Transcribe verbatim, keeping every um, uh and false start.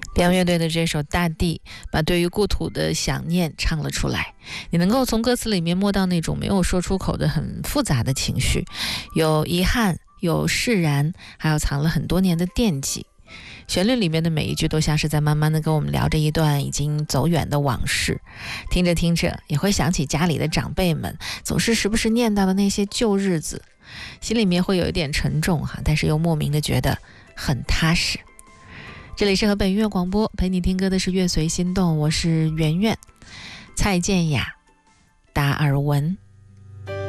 边乐队的这首《大地》把对于故土的想念唱了出来，你能够从歌词里面摸到那种没有说出口的很复杂的情绪，有遗憾，有释然，还有藏了很多年的惦记。旋律里面的每一句都像是在慢慢的跟我们聊着一段已经走远的往事，听着听着也会想起家里的长辈们总是时不时念叨的那些旧日子，心里面会有一点沉重哈，但是又莫名的觉得很踏实。这里是河北音乐广播，陪你听歌的是乐随心动，我是圆圆。蔡健雅，达尔文。